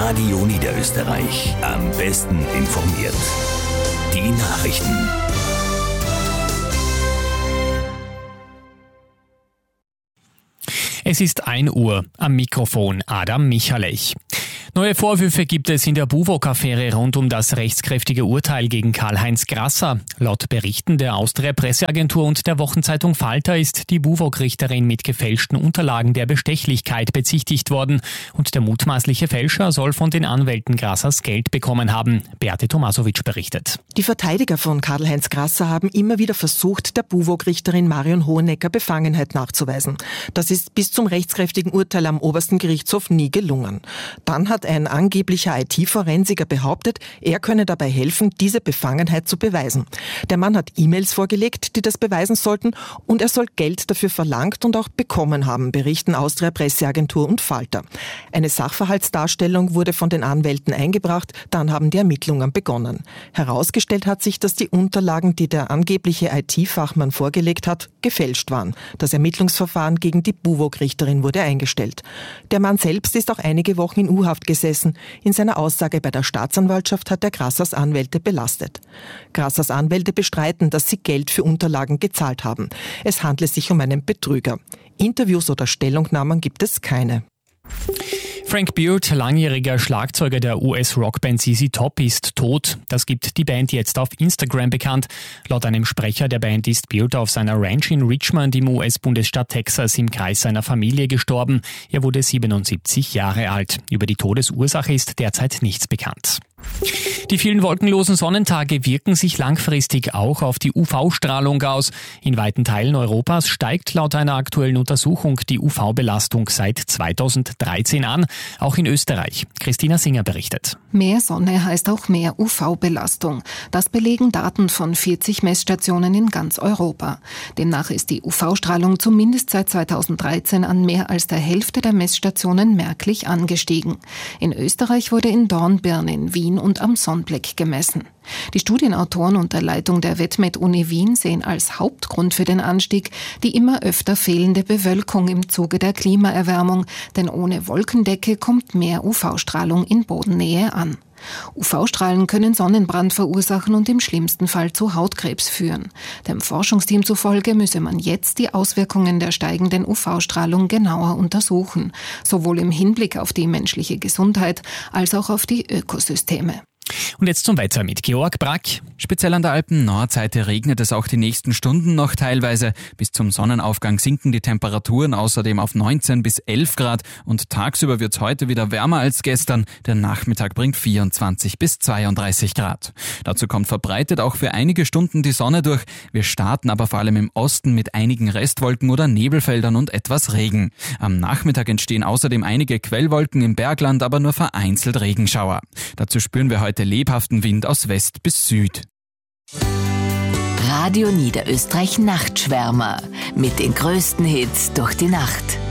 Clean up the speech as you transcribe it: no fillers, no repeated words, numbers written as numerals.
Radio Niederösterreich. Am besten informiert. Die Nachrichten. Es ist 1 Uhr. Am Mikrofon Adam Michalech. Neue Vorwürfe gibt es in der Buwog-Affäre rund um das rechtskräftige Urteil gegen Karl-Heinz Grasser. Laut Berichten der Austria-Presseagentur und der Wochenzeitung Falter ist die Buwog-Richterin mit gefälschten Unterlagen der Bestechlichkeit bezichtigt worden. Und der mutmaßliche Fälscher soll von den Anwälten Grassers Geld bekommen haben. Beate Tomasovic berichtet. Die Verteidiger von Karl-Heinz Grasser haben immer wieder versucht, der Buwog-Richterin Marion Hohenecker Befangenheit nachzuweisen. Das ist bis zum rechtskräftigen Urteil am obersten Gerichtshof nie gelungen. Dann hat ein angeblicher IT-Forensiker behauptet, er könne dabei helfen, diese Befangenheit zu beweisen. Der Mann hat E-Mails vorgelegt, die das beweisen sollten, und er soll Geld dafür verlangt und auch bekommen haben, berichten Austria Presseagentur und Falter. Eine Sachverhaltsdarstellung wurde von den Anwälten eingebracht, dann haben die Ermittlungen begonnen. Herausgestellt hat sich, dass die Unterlagen, die der angebliche IT-Fachmann vorgelegt hat, gefälscht waren. Das Ermittlungsverfahren gegen die Buwog-Richterin wurde eingestellt. Der Mann selbst ist auch einige Wochen in U-Haft gesessen. In seiner Aussage bei der Staatsanwaltschaft hat er Grassers Anwälte belastet. Grassers Anwälte bestreiten, dass sie Geld für Unterlagen gezahlt haben. Es handle sich um einen Betrüger. Interviews oder Stellungnahmen gibt es keine. Frank Beard, langjähriger Schlagzeuger der US-Rockband ZZ Top, ist tot. Das gibt die Band jetzt auf Instagram bekannt. Laut einem Sprecher der Band ist Beard auf seiner Ranch in Richmond im US-Bundesstaat Texas im Kreis seiner Familie gestorben. Er wurde 77 Jahre alt. Über die Todesursache ist derzeit nichts bekannt. Die vielen wolkenlosen Sonnentage wirken sich langfristig auch auf die UV-Strahlung aus. In weiten Teilen Europas steigt laut einer aktuellen Untersuchung die UV-Belastung seit 2013 an, auch in Österreich. Christina Singer berichtet. Mehr Sonne heißt auch mehr UV-Belastung. Das belegen Daten von 40 Messstationen in ganz Europa. Demnach ist die UV-Strahlung zumindest seit 2013 an mehr als der Hälfte der Messstationen merklich angestiegen. In Österreich wurde in Dornbirn, in Wien und am Sonnblick gemessen. Die Studienautoren unter Leitung der WetMed-Uni Wien sehen als Hauptgrund für den Anstieg die immer öfter fehlende Bewölkung im Zuge der Klimaerwärmung, denn ohne Wolkendecke kommt mehr UV-Strahlung in Bodennähe an. UV-Strahlen können Sonnenbrand verursachen und im schlimmsten Fall zu Hautkrebs führen. Dem Forschungsteam zufolge müsse man jetzt die Auswirkungen der steigenden UV-Strahlung genauer untersuchen, sowohl im Hinblick auf die menschliche Gesundheit als auch auf die Ökosysteme. Und jetzt zum Wetter mit Georg Brack. Speziell an der Alpen-Nordseite regnet es auch die nächsten Stunden noch teilweise. Bis zum Sonnenaufgang sinken die Temperaturen außerdem auf 19 bis 11 Grad und tagsüber wird es heute wieder wärmer als gestern. Der Nachmittag bringt 24 bis 32 Grad. Dazu kommt verbreitet auch für einige Stunden die Sonne durch. Wir starten aber vor allem im Osten mit einigen Restwolken oder Nebelfeldern und etwas Regen. Am Nachmittag entstehen außerdem einige Quellwolken im Bergland, aber nur vereinzelt Regenschauer. Dazu spüren wir heute lebhaften Wind aus West bis Süd. Radio Niederösterreich Nachtschwärmer mit den größten Hits durch die Nacht.